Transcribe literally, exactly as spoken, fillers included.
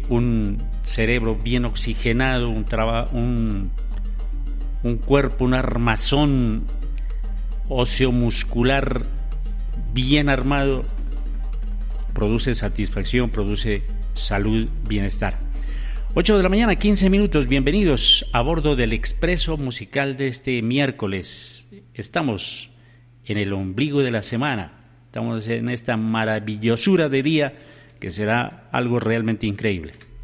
un cerebro bien oxigenado, un, traba, un, un cuerpo, un armazón óseo-muscular bien armado, produce satisfacción, produce salud, bienestar. ocho de la mañana, quince minutos, bienvenidos a bordo del Expreso Musical de este miércoles. Estamos en el ombligo de la semana, estamos en esta maravillosura de día que será algo realmente increíble.